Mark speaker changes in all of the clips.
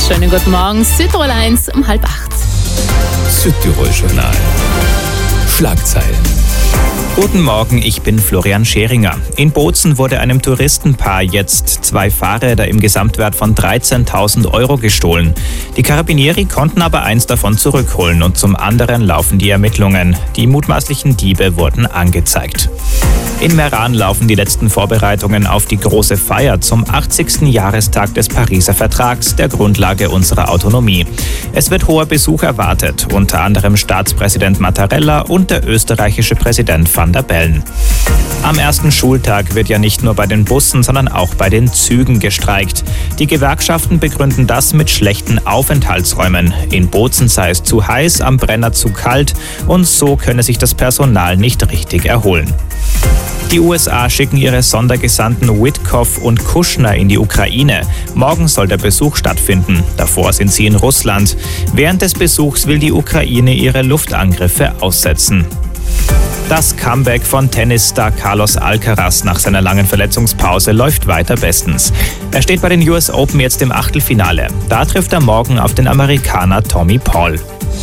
Speaker 1: Schönen guten Morgen, Südtirol 1 um 7:30.
Speaker 2: Südtirol-Journal. Schlagzeilen.
Speaker 3: Guten Morgen, ich bin Florian Scheringer. In Bozen wurde einem Touristenpaar jetzt 2 Fahrräder im Gesamtwert von 13.000 € gestohlen. Die Carabinieri konnten aber eins davon zurückholen und zum anderen laufen die Ermittlungen. Die mutmaßlichen Diebe wurden angezeigt. In Meran laufen die letzten Vorbereitungen auf die große Feier zum 80. Jahrestag des Pariser Vertrags, der Grundlage unserer Autonomie. Es wird hoher Besuch erwartet, unter anderem Staatspräsident Mattarella und der österreichische Präsident Van der Bellen. Am ersten Schultag wird ja nicht nur bei den Bussen, sondern auch bei den Zügen gestreikt. Die Gewerkschaften begründen das mit schlechten Aufenthaltsräumen. In Bozen sei es zu heiß, am Brenner zu kalt und so könne sich das Personal nicht richtig erholen. Die USA schicken ihre Sondergesandten Witkoff und Kushner in die Ukraine. Morgen soll der Besuch stattfinden. Davor sind sie in Russland. Während des Besuchs will die Ukraine ihre Luftangriffe aussetzen. Das Comeback von Tennisstar Carlos Alcaraz nach seiner langen Verletzungspause läuft weiter bestens. Er steht bei den US Open jetzt im Achtelfinale. Da trifft er morgen auf den Amerikaner Tommy Paul.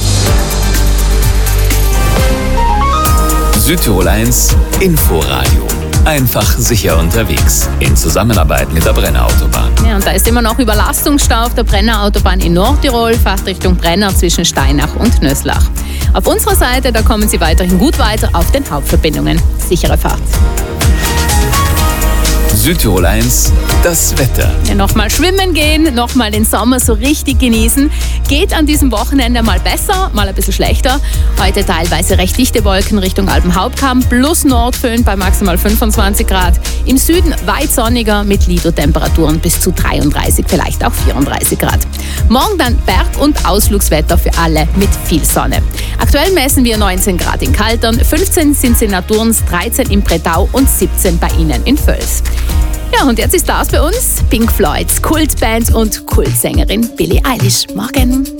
Speaker 2: Südtirol 1 Inforadio. Einfach sicher unterwegs. In Zusammenarbeit mit der Brenner Autobahn.
Speaker 1: Ja, und da ist immer noch Überlastungsstau auf der Brenner Autobahn in Nordtirol, Fahrtrichtung Brenner zwischen Steinach und Nöslach. Auf unserer Seite, da kommen Sie weiterhin gut weiter auf den Hauptverbindungen. Sichere Fahrt.
Speaker 2: Südtirol 1, das Wetter.
Speaker 1: Ja, nochmal schwimmen gehen, nochmal den Sommer so richtig genießen. Geht an diesem Wochenende mal besser, mal ein bisschen schlechter. Heute teilweise recht dichte Wolken Richtung Alpenhauptkamm, plus Nordföhn bei maximal 25 Grad. Im Süden weit sonniger mit Lido-Temperaturen bis zu 33, vielleicht auch 34 Grad. Morgen dann Berg- und Ausflugswetter für alle mit viel Sonne. Aktuell messen wir 19 Grad in Kaltern, 15 sind es in Naturns, 13 in Bretau und 17 bei Ihnen in Völs. Ja, und jetzt ist das bei uns Pink Floyds Kultband und Kultsängerin Billie Eilish. Morgen.